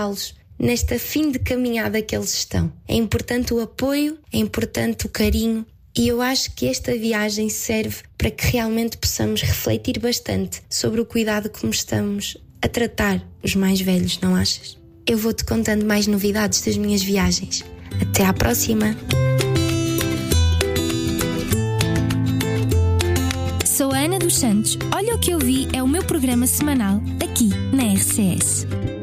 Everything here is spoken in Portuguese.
ajudá-los nesta fim de caminhada que eles estão. É importante o apoio, é importante o carinho, e eu acho que esta viagem serve para que realmente possamos refletir bastante sobre o cuidado como estamos a tratar os mais velhos, não achas? Eu vou-te contando mais novidades das minhas viagens. Até à próxima! Sou a Ana dos Santos. Olha o que eu vi é o meu programa semanal aqui na RCS.